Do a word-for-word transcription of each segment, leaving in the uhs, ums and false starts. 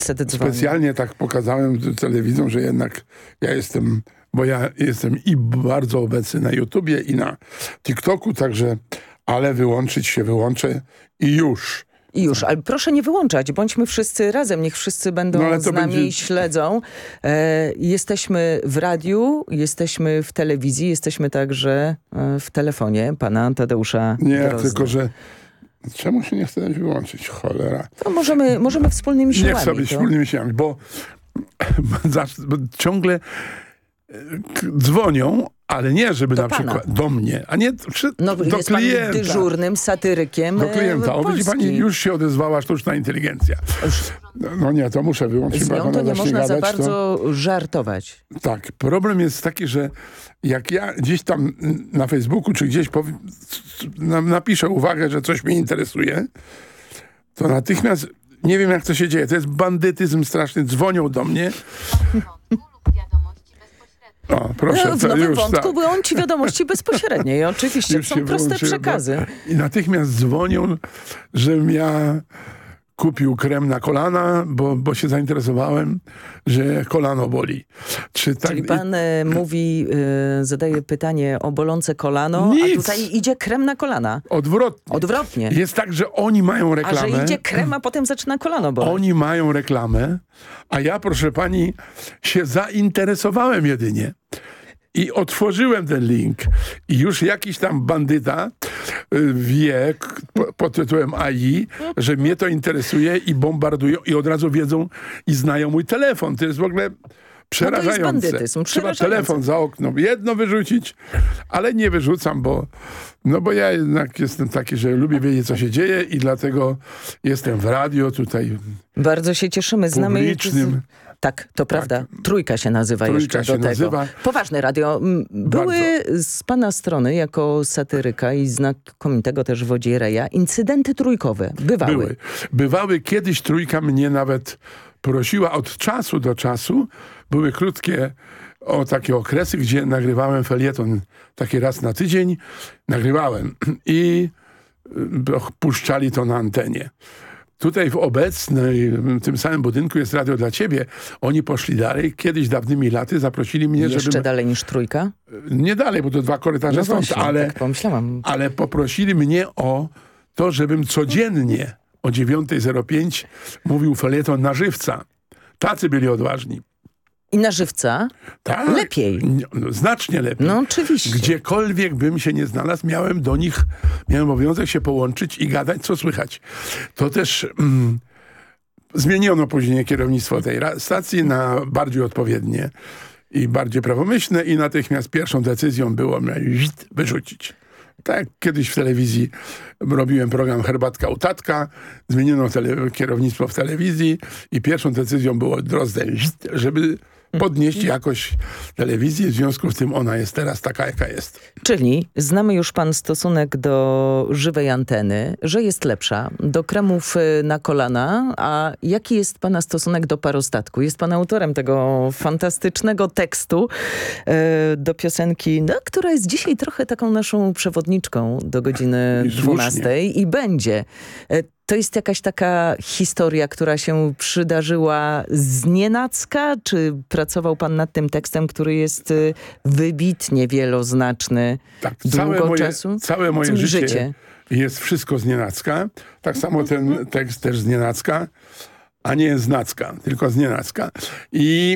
Wtedy dzwonił. Specjalnie tak pokazałem telewizją, że jednak ja jestem, bo ja jestem i bardzo obecny na YouTubie i na TikToku, także, ale wyłączyć się wyłączę i już. I już, ale proszę nie wyłączać, bądźmy wszyscy razem, niech wszyscy będą no, z nami będzie... i śledzą. E, jesteśmy w radiu, jesteśmy w telewizji, jesteśmy także e, w telefonie pana Tadeusza Nie, Drozda. tylko że czemu się nie chce dać wyłączyć? Cholera. To możemy, możemy wspólnymi siłami. Niech sobie to... wspólnymi siłami, bo, bo ciągle dzwonią, ale nie, żeby do na pana. przykład do mnie, a nie przy, no, do jest klienta. Pan dyżurnym satyrykiem Do klienta. O, widzi pani, już się odezwała sztuczna inteligencja. No, no nie, to muszę wyłączyć. Z nią to nie można gadać, za bardzo to... żartować. Tak, problem jest taki, że jak ja gdzieś tam na Facebooku, czy gdzieś powi... napiszę uwagę, że coś mnie interesuje, to natychmiast nie wiem, jak to się dzieje. To jest bandytyzm straszny. Dzwonią do mnie. O, proszę, no, w to nowym już, wątku tak. były ci wiadomości bezpośredniej. Oczywiście, Już to są proste wyłączyłem, przekazy. I natychmiast dzwonią, żebym ja kupił krem na kolana, bo, bo się zainteresowałem, że kolano boli. Czy tak... Czyli pan I... mówi, y, zadaje pytanie o bolące kolano, Nic. a tutaj idzie krem na kolana. Odwrotnie. Odwrotnie. Jest tak, że oni mają reklamę. A że idzie krem, a potem zaczyna kolano boleć. Oni mają reklamę, a ja, proszę pani, się zainteresowałem jedynie. I otworzyłem ten link i już jakiś tam bandyta y, wie po, pod tytułem A I, że mnie to interesuje i bombardują i od razu wiedzą i znają mój telefon. To jest w ogóle przerażające. No to jest bandytyzm, Trzeba telefon za okno, jedno wyrzucić, ale nie wyrzucam, bo, no bo ja jednak jestem taki, że lubię wiedzieć, co się dzieje i dlatego jestem w radio tutaj. Bardzo się cieszymy. Znamy publicznym. Tak, to prawda. Tak. Trójka się nazywa Trójka jeszcze się do nazywa. tego. Poważne radio. Były Bardzo. z pana strony, jako satyryka i znakomitego też wodziereja, incydenty trójkowe. Bywały. Były. Bywały. Kiedyś Trójka mnie nawet prosiła od czasu do czasu. Były krótkie o takie okresy, gdzie nagrywałem felieton taki raz na tydzień. Nagrywałem i puszczali to na antenie. Tutaj w obecnej, w tym samym budynku jest Radio dla Ciebie. Oni poszli dalej. Kiedyś dawnymi laty zaprosili mnie, Jeszcze żebym... dalej niż Trójka? Nie dalej, bo to dwa korytarze no stąd, właśnie, ale, tak pomyślałam. ale poprosili mnie o to, żebym codziennie o dziewiąta zero pięć mówił felieton na żywca. Tacy byli odważni. I na żywca? Tak. Lepiej. No, znacznie lepiej. No oczywiście. Gdziekolwiek bym się nie znalazł, miałem do nich, miałem obowiązek się połączyć i gadać, co słychać. To też mm, zmieniono później kierownictwo tej stacji na bardziej odpowiednie i bardziej prawomyślne i natychmiast pierwszą decyzją było mnie wyrzucić. Tak jak kiedyś w telewizji robiłem program Herbatka u tatka, zmieniono kierownictwo w telewizji i pierwszą decyzją było Drozda, żeby podnieść jakość telewizji, w związku z tym ona jest teraz taka, jaka jest. Czyli znamy już pan stosunek do żywej anteny, że jest lepsza, do kremów na kolana, a jaki jest pana stosunek do parostatku? Jest pan autorem tego fantastycznego tekstu e, do piosenki, no, która jest dzisiaj trochę taką naszą przewodniczką do godziny dwunastej i będzie. E, To jest jakaś taka historia, która się przydarzyła znienacka? Czy pracował pan nad tym tekstem, który jest wybitnie wieloznaczny tak, długo całe moje, czasu? Całe moje życie, życie jest wszystko znienacka. Tak samo ten tekst też znienacka, a nie znacka, tylko znienacka. I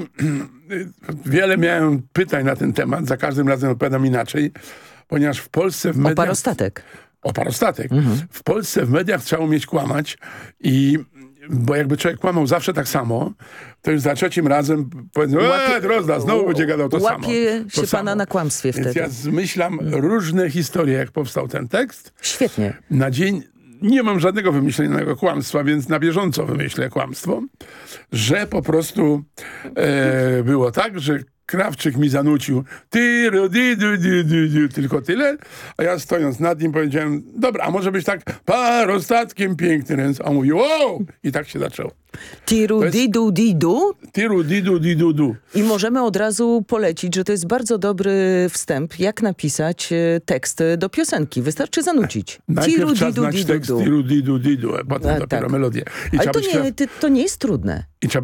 wiele miałem pytań na ten temat. Za każdym razem odpowiadam inaczej, ponieważ w Polsce w mediach... O parostatek. O parostatek. Mhm. W Polsce w mediach trzeba umieć kłamać i bo jakby człowiek kłamał zawsze tak samo, to już za trzecim razem powiedzmy, eee, Drozda, znowu będzie gadał to samo. Łapie się to pana samo. na kłamstwie Więc wtedy. ja zmyślam różne historie, jak powstał ten tekst. Świetnie. Na dzień nie mam żadnego wymyślonego kłamstwa, więc na bieżąco wymyślę kłamstwo, że po prostu e, było tak, że Krawczyk mi zanucił ty, ru, di, du, di, du, du, tylko tyle, a ja stojąc nad nim powiedziałem, dobra, a może być tak parostatkiem piękny ręce, a on mówi, wow! I tak się zaczęło. Tiru jest- didu didu. Tiru, didu, didu, du. I możemy od razu polecić, że to jest bardzo dobry wstęp, jak napisać e, tekst do piosenki. Wystarczy zanucić. Najpierw trzeba znać tekst tiru, didu, didu, a potem A, dopiero tak. melodię. I Ale trzeba to być nie, krew- ty- to nie jest trudne. i trzeba